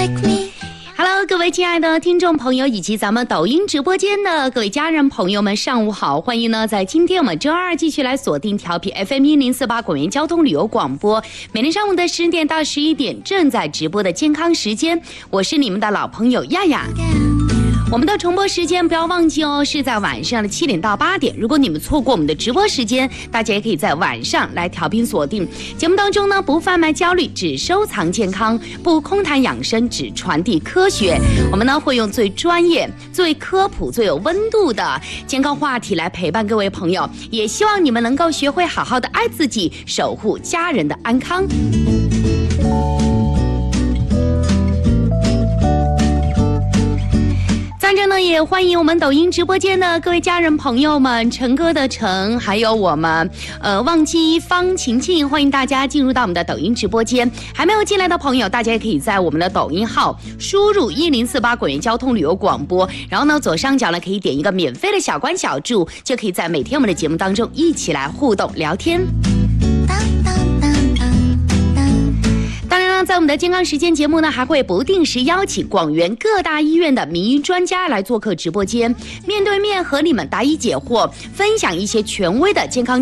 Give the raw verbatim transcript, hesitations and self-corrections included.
Hello， 各位亲爱的听众朋友，以及咱们抖音直播间的各位家人朋友们，上午好！欢迎呢，在今天我们周二继续来锁定调频 F M 一零四八广元交通旅游广播，每天上午的十点到十一点正在直播的健康时间，我是你们的老朋友亚亚。我们的重播时间不要忘记哦，是在晚上的七点到八点。如果你们错过我们的直播时间，大家也可以在晚上来调频锁定。节目当中呢，不贩卖焦虑，只收藏健康；不空谈养生，只传递科学。我们呢会用最专业、最科普、最有温度的健康话题来陪伴各位朋友，也希望你们能够学会好好的爱自己，守护家人的安康。在这呢，也欢迎我们抖音直播间的各位家人朋友们，陈哥的陈，还有我们呃忘记方晴晴，欢迎大家进入到我们的抖音直播间。还没有进来的朋友，大家也可以在我们的抖音号输入一零四八广元交通旅游广播，然后呢左上角呢可以点一个免费的小关小注，就可以在每天我们的节目当中一起来互动聊天。当然了，在我们的健康时间节目呢，还会不定时邀请广元各大医院的名医专家来做客直播间，面对面和你们答疑解惑，分享一些权威的健康